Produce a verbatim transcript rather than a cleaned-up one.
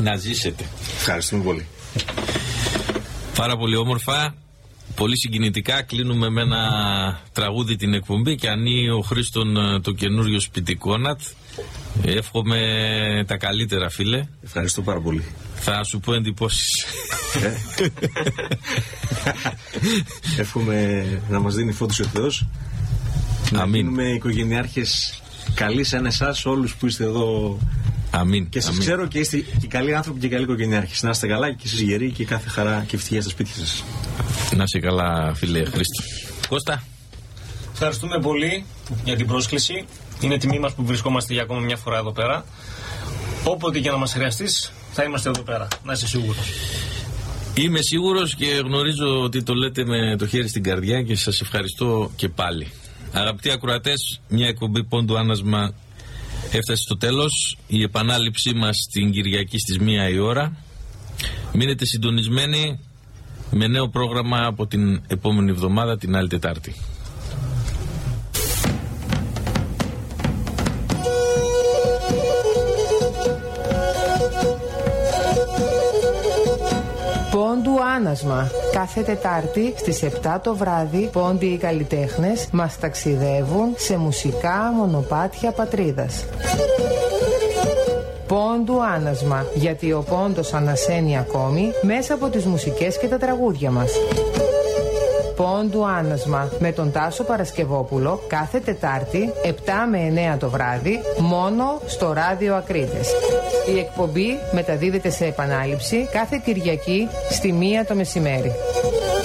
Να ζήσετε. Ευχαριστούμε πολύ. Πάρα πολύ όμορφα, πολύ συγκινητικά. Κλείνουμε με ένα τραγούδι την εκπομπή και ανοίγει ο Χρήστον το καινούριο σπιτικόνατ. Εύχομαι τα καλύτερα, φίλε. Ευχαριστώ πάρα πολύ. Θα σου πω εντυπώσεις. Ε? Εύχομαι να μας δίνει φώτιση ο Θεός. Να γίνουμε οικογενειάρχες καλοί σαν εσάς, όλους που είστε εδώ. Αμήν. Και σας αμήν. ξέρω και είστε και καλοί άνθρωποι και καλοί οικογενειάρχες. Να είστε καλά και εσείς γεροί και κάθε χαρά και ευτυχία στα σπίτια σας. Να είσαι καλά, φίλε Χρήστο. Κώστα. Ευχαριστούμε πολύ για την πρόσκληση. Είναι τιμή μας που βρισκόμαστε για ακόμα μια φορά εδώ πέρα. Όποτε και να μας χρειαστείς, θα είμαστε εδώ πέρα. Να είσαι σίγουρος. Είμαι σίγουρος και γνωρίζω ότι το λέτε με το χέρι στην καρδιά και σας ευχαριστώ και πάλι. Αγαπητοί ακροατές, μια εκπομπή Πόντου Άνασμα έφτασε στο τέλος. Η επανάληψή μας την Κυριακή στις μία η ώρα. Μείνετε συντονισμένοι με νέο πρόγραμμα από την επόμενη εβδομάδα, την άλλη Τετάρτη. Πόντου Άνασμα. Κάθε Τετάρτη στις επτά το βράδυ, πόντοι οι καλλιτέχνες μας ταξιδεύουν σε μουσικά μονοπάτια πατρίδας. Πόντου Άνασμα, γιατί ο πόντος ανασένει ακόμη μέσα από τις μουσικές και τα τραγούδια μας. Πόντου Άνασμα με τον Τάσο Παρασκευόπουλο κάθε Τετάρτη επτά με εννέα το βράδυ μόνο στο Ράδιο Ακρίτες. Η εκπομπή μεταδίδεται σε επανάληψη κάθε Κυριακή στη μία το μεσημέρι.